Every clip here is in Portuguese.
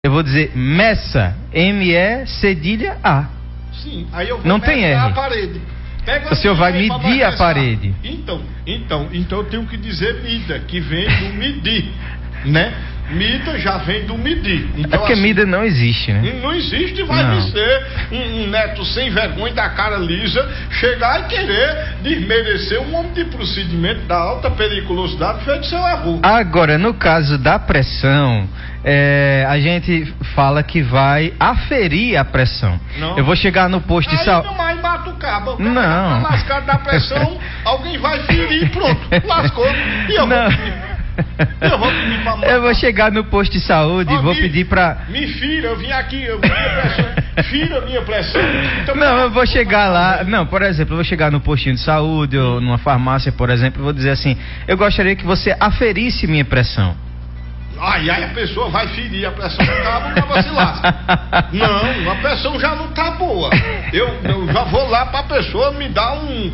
Eu vou dizer messa, M-E cedilha A. Sim, aí eu vou não tem R. a parede. O senhor vai medir a parede. Então eu tenho que dizer mida, que vem do medir, né? Mida já vem do medir. Então, é porque assim, mida não existe, né? Não existe, vai me ser um neto sem vergonha da cara lisa chegar e querer desmerecer um homem de procedimento da alta periculosidade feito seu avô. Agora, no caso da pressão, a gente fala que vai aferir a pressão. Não. Eu vou chegar no posto de saúde. Aí mais mata o cabo. Não. Tá lascado da pressão, alguém vai ferir e pronto, lascou. E eu não. Eu vou chegar no posto de saúde e vou pedir pra... Me fira, eu vim aqui, eu vim pressão. Fira minha pressão. Então, não, eu vou chegar lá... Não, por exemplo, eu vou chegar no postinho de saúde ou numa farmácia, por exemplo, e vou dizer assim: eu gostaria que você aferisse minha pressão. Aí a pessoa vai ferir a pressão do cabo, mas você lasca. Não, a pressão já não tá boa. Eu já vou lá pra pessoa me dar um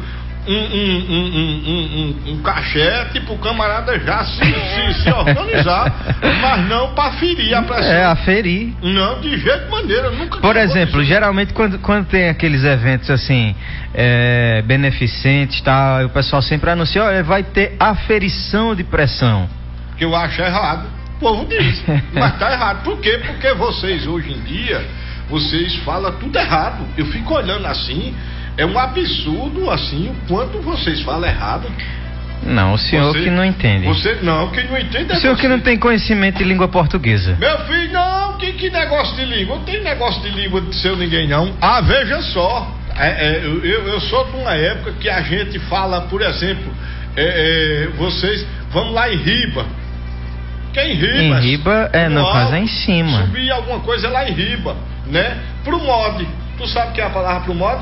cachê, tipo, o camarada já se organizar, mas não para ferir a pressão. Aferir. Não, de jeito maneira, nunca. Por exemplo, geralmente quando tem aqueles eventos assim, beneficentes, tá, o pessoal sempre anuncia: olha, vai ter aferição de pressão. Que eu acho errado. O povo diz, mas tá errado. Por quê? Porque vocês hoje em dia, vocês falam tudo errado. Eu fico olhando assim. É um absurdo, assim, o quanto vocês falam errado. Não, o senhor que não entende. Você não, quem não entende é o senhor você. Que não tem conhecimento de língua portuguesa. Meu filho, não, que negócio de língua? Não tem negócio de língua de seu ninguém, não. Ah, veja só, eu sou de uma época que a gente fala, por exemplo, vocês, vamos lá em Riba. Quem Riba? Em Riba, no caso, é em cima. Subir alguma coisa lá em Riba, né? Promode. Tu sabe o que é a palavra promode?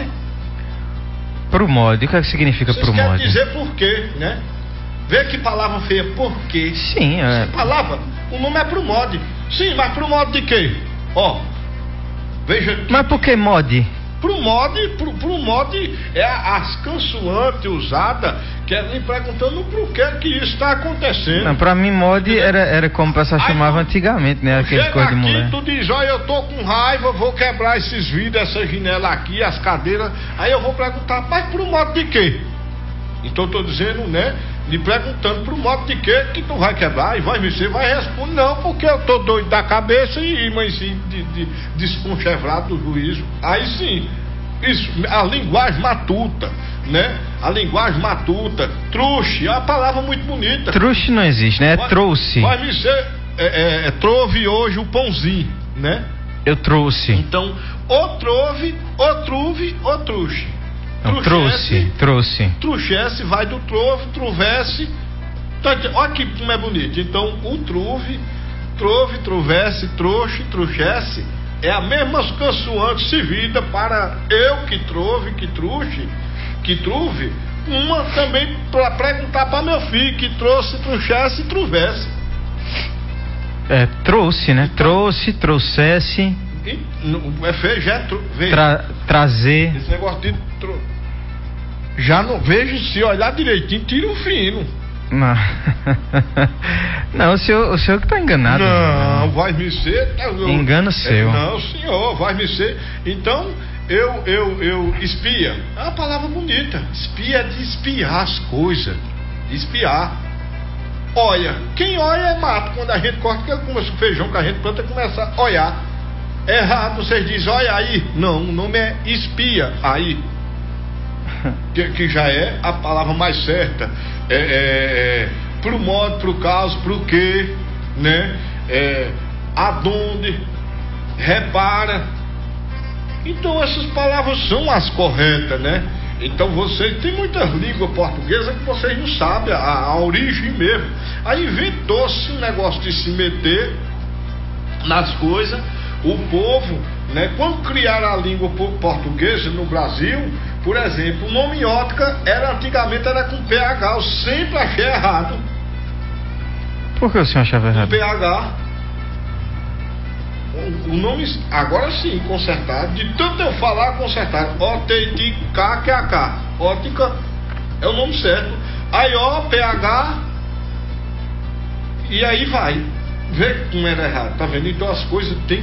Promode, o que significa promode? Quer dizer por quê, né? Vê que palavra feia, por quê? Sim, Essa palavra, o nome é promode. Sim, mas promode de quê? Ó, veja. Mas por que mode? Promode é as consoantes usadas, que é me perguntando por que isso está acontecendo. Não, pra mim mode era como o pessoal chamava antigamente, né? Aquele coisa de mulher. Tu diz: olha, eu tô com raiva, vou quebrar esses vidros, essa janela aqui, as cadeiras. Aí eu vou perguntar: mas por modo de quê? Então eu tô dizendo, né? Me perguntando por modo de quê que tu vai quebrar. E vai responder: não, porque eu tô doido da cabeça e sim, desconchevrado do juízo. Aí sim, isso, a linguagem matuta, né? A linguagem matuta, truxe, é uma palavra muito bonita. Truxe não existe, né? Trouxe. Vai me ser, trove hoje o pãozinho, né? Eu trouxe. Então, ou trove, ou truve, ou truxe. Trouxe. Truchesse vai do trovo, truvesse. Olha que como é bonito. Então, o trove, truvesse, trouxe, truchesse é a mesma consoante servida para eu que trove, que truxe, que truve. Uma também para perguntar para meu filho que trouxe, truchesse e truvesse. Trouxe, né? Então, trouxe, trouxesse. Trazer. Esse negócio de já não vejo, se olhar direitinho, tira um fino. Não. Não, o senhor que está enganado. Não, vai me ser. Engano seu. Não, senhor, vai me ser. Então, eu espia. É uma palavra bonita. Espia é de espiar as coisas. Espiar. Olha, quem olha é mato. Quando a gente corta, como esse feijão que a gente planta, começa a olhar. É errado, vocês dizem: olha aí. Não, o nome é espia. Aí. Que já é a palavra mais certa. Pro modo, pro caso, pro que, né? Adonde, repara. Então essas palavras são as corretas, né? Então vocês tem muitas línguas portuguesas que vocês não sabem a origem mesmo. Aí inventou-se um negócio de se meter nas coisas. O povo, né? Quando criaram a língua portuguesa no Brasil, por exemplo, o nome ótica antigamente era com PH. Eu sempre achei errado. Por que o senhor achava errado? PH. O nome, agora sim, consertado. De tanto eu falar, consertado. O-T-I-K-Q-A-K. Ótica é o nome certo. Aí, O, PH. E aí vai. Vê como era errado, tá vendo? Então as coisas têm